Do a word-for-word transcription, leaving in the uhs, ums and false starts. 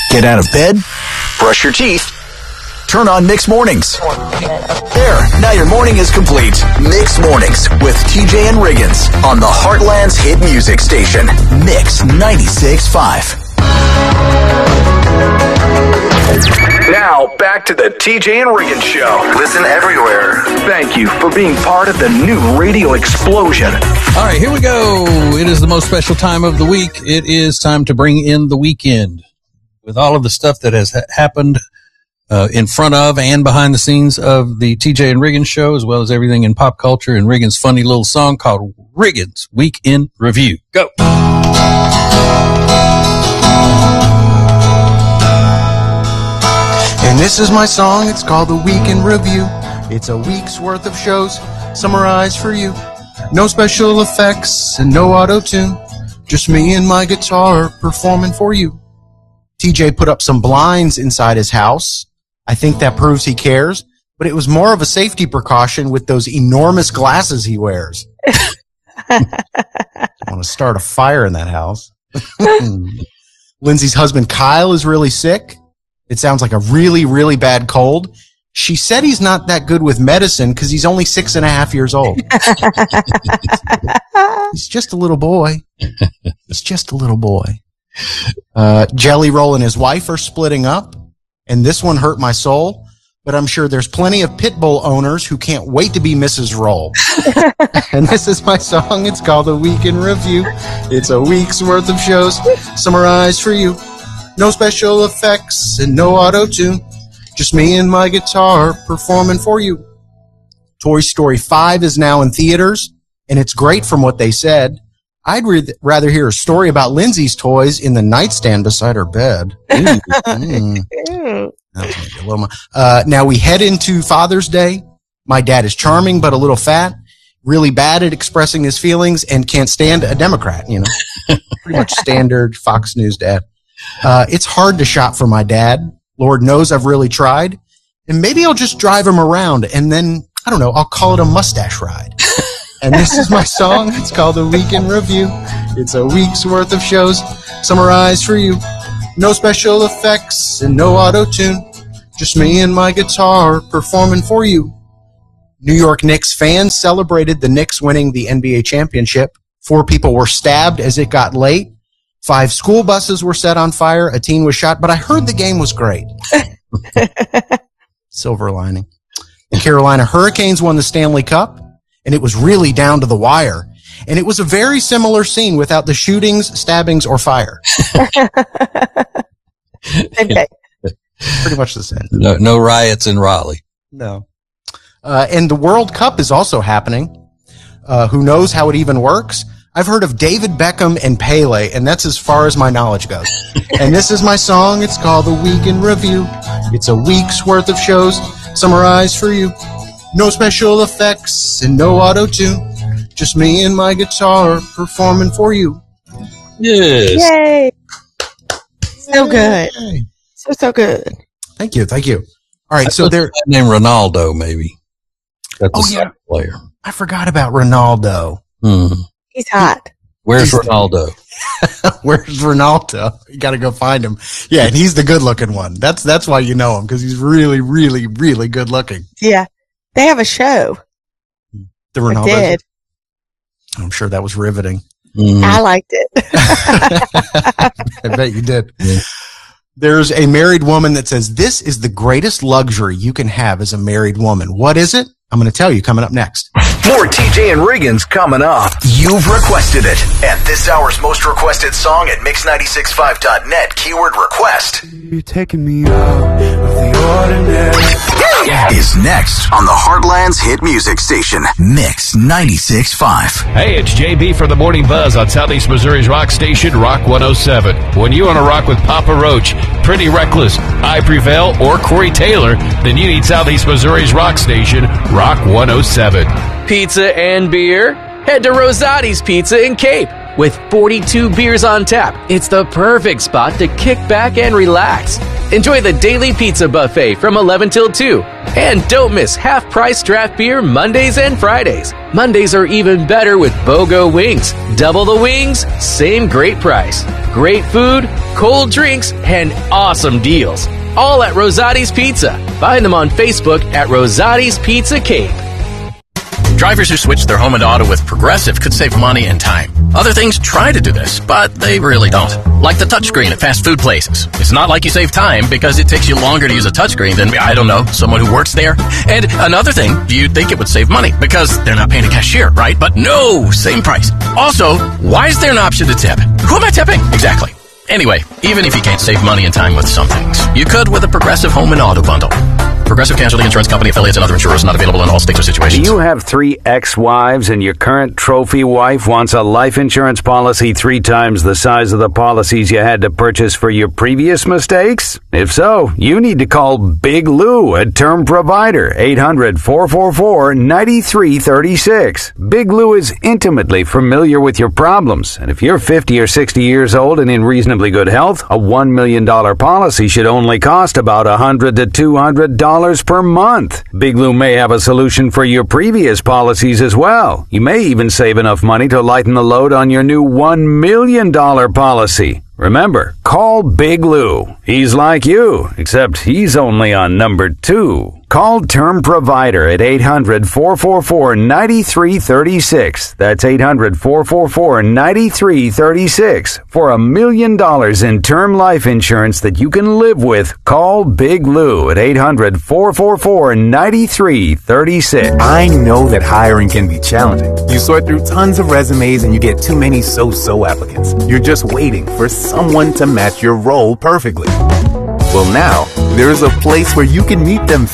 Get out of bed, brush your teeth, turn on Mix Mornings. There, now your morning is complete. Mix Mornings with T J and Riggins on the Heartland's hit music station, Mix ninety-six point five. Now, back to the T J and Riggins Show. Listen everywhere. Thank you for being part of the new radio explosion. All right, here we go. It is the most special time of the week. It is time to bring in the weekend. With all of the stuff that has ha- happened uh, in front of and behind the scenes of the T J and Riggins Show, as well as everything in pop culture and Riggins' funny little song called Riggins Week in Review. Go. And this is my song, it's called The Week in Review. It's a week's worth of shows summarized for you. No special effects and no auto-tune. Just me and my guitar performing for you. T J put up some blinds inside his house. I think that proves he cares, but it was more of a safety precaution with those enormous glasses he wears. I want to start a fire in that house. Lindsay's husband Kyle is really sick. It sounds like a really, really bad cold. She said he's not that good with medicine because he's only six and a half years old. He's just a little boy. He's just a little boy. Uh, Jelly Roll and his wife are splitting up, and this one hurt my soul, but I'm sure there's plenty of pit bull owners who can't wait to be Missus Roll. And this is my song. It's called The Week in Review. It's a week's worth of shows summarized for you. No special effects and no auto-tune. Just me and my guitar performing for you. Toy Story five is now in theaters, and it's great from what they said. I'd re- rather hear a story about Lindsay's toys in the nightstand beside her bed. Mm. Mm. Uh, now we head into Father's Day. My dad is charming but a little fat, really bad at expressing his feelings, and can't stand a Democrat, you know. Pretty much standard Fox News dad. Uh, it's hard to shop for my dad. Lord knows I've really tried. And maybe I'll just drive him around, and then, I don't know, I'll call it a mustache ride. And this is my song. It's called The Week in Review. It's a week's worth of shows summarized for you. No special effects and no auto-tune. Just me and my guitar performing for you. New York Knicks fans celebrated the Knicks winning the N B A championship. Four people were stabbed as it got late. Five school buses were set on fire. A teen was shot, but I heard the game was great. Silver lining. The Carolina Hurricanes won the Stanley Cup, and it was really down to the wire. And it was a very similar scene without the shootings, stabbings, or fire. Okay. Pretty much the same. No, no riots in Raleigh. No. Uh, and the World Cup is also happening. Uh, who knows how it even works? I've heard of David Beckham and Pele, and that's as far as my knowledge goes. And this is my song. It's called The Week in Review. It's a week's worth of shows summarized for you. No special effects and no auto-tune. Just me and my guitar performing for you. Yes. Yay. So good. Yay. So, so good. Thank you. Thank you. All right. I So there. named Ronaldo, maybe. That's Oh, a yeah. player. I forgot about Ronaldo. Hmm. He's hot. Where's He's- Ronaldo? Where's Ronaldo? You got to go find him. Yeah, and he's the good-looking one. That's that's why you know him, because he's really, really, really good-looking. Yeah. They have a show. The Or Ronaldo. did. I'm sure that was riveting. Mm. I liked it. I bet you did. Yeah. There's a married woman that says, this is the greatest luxury you can have as a married woman. What is it? I'm going to tell you coming up next. More T J and Riggins coming up. You've requested it. And this hour's most requested song at mix nine six five dot net, keyword request. You're taking me out of the ordinary. Is next on the Heartland's hit music station, Mix ninety-six point five. Hey, it's J B for the Morning Buzz on Southeast Missouri's rock station, Rock one oh seven. When you want to rock with Papa Roach, Pretty Reckless, I Prevail, or Corey Taylor, then you need Southeast Missouri's rock station, Rock one oh seven. Pizza and beer? Head to Rosati's Pizza in Cape. With forty-two beers on tap, it's the perfect spot to kick back and relax. Enjoy the daily pizza buffet from eleven till two. And don't miss half-price draft beer Mondays and Fridays. Mondays are even better with BOGO wings. Double the wings, same great price. Great food, cold drinks, and awesome deals. All at Rosati's Pizza. Find them on Facebook at Rosati's Pizza Cape. Drivers who switch their home and auto with Progressive could save money and time. Other things try to do this, but they really don't. Like the touchscreen at fast food places. It's not like you save time because it takes you longer to use a touchscreen than, I don't know, someone who works there. And another thing, you'd think it would save money because they're not paying a cashier, right? But no, same price. Also, why is there an option to tip? Who am I tipping? Exactly. Anyway, even if you can't save money and time with some things, you could with a Progressive Home and Auto Bundle. Progressive Casualty Insurance Company, affiliates, and other insurers not available in all states or situations. Do you have three ex-wives and your current trophy wife wants a life insurance policy three times the size of the policies you had to purchase for your previous mistakes? If so, you need to call Big Lou at Term Provider, eight hundred, four four four, nine three three six. Big Lou is intimately familiar with your problems, and if you're fifty or sixty years old and in reasonably good health, a one million dollars policy should only cost about one hundred to two hundred dollars per month. Big Lou may have a solution for your previous policies as well. You may even save enough money to lighten the load on your new one million dollars policy. Remember, call Big Lou. He's like you, except he's only on number two. Call Term Provider at eight hundred, four four four, nine three three six. That's eight hundred, four four four, nine three three six. For a million dollars in term life insurance that you can live with, call Big Lou at eight hundred, four four four, nine three three six. I know that hiring can be challenging. You sort through tons of resumes and you get too many so-so applicants. You're just waiting for someone to match your role perfectly. Well, now, there's a place where you can meet them